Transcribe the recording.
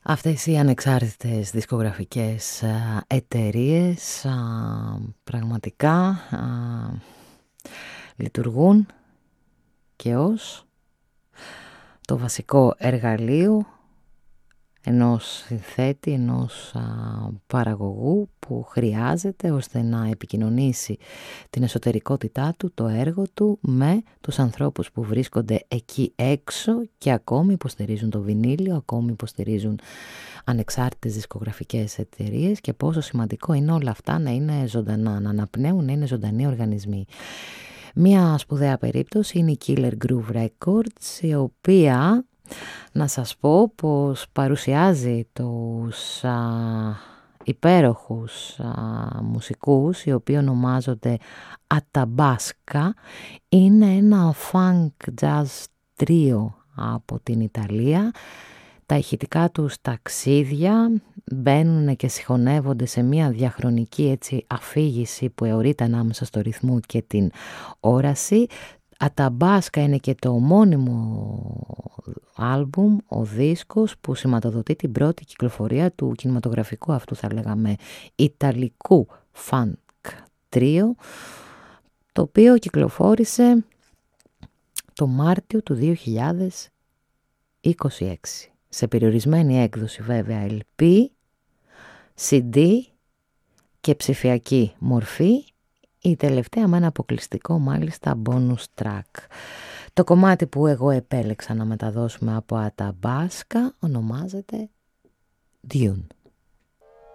Αυτές οι ανεξάρτητες δισκογραφικές εταιρείες πραγματικά λειτουργούν και ως το βασικό εργαλείο ενός συνθέτη, ενός παραγωγού που χρειάζεται ώστε να επικοινωνήσει την εσωτερικότητά του, το έργο του με τους ανθρώπους που βρίσκονται εκεί έξω και ακόμη υποστηρίζουν το βινίλιο, ακόμη υποστηρίζουν ανεξάρτητες δισκογραφικές εταιρείες και πόσο σημαντικό είναι όλα αυτά να είναι ζωντανά, να αναπνέουν, να είναι ζωντανοί οργανισμοί. Μία σπουδαία περίπτωση είναι η Killer Groove Records, η οποία να σας πω πως παρουσιάζει τους υπέροχους μουσικούς οι οποίοι ονομάζονται Αταμπάσκα. Είναι ένα funk jazz τρίο από την Ιταλία. Τα ηχητικά τους ταξίδια μπαίνουν και συγχωνεύονται σε μια διαχρονική έτσι αφήγηση που αιωρείται ανάμεσα στο ρυθμό και την όραση. Αταμπάσκα είναι και το ομώνυμο άλμπουμ, ο δίσκος που σηματοδοτεί την πρώτη κυκλοφορία του κινηματογραφικού αυτού θα λέγαμε ιταλικού funk τρίο, το οποίο κυκλοφόρησε το Μάρτιο του 2026 σε περιορισμένη έκδοση βέβαια LP, CD και ψηφιακή μορφή, η τελευταία με ένα αποκλειστικό μάλιστα bonus track. Το κομμάτι που εγώ επέλεξα να μεταδώσουμε από Αταμπάσκα ονομάζεται Dune.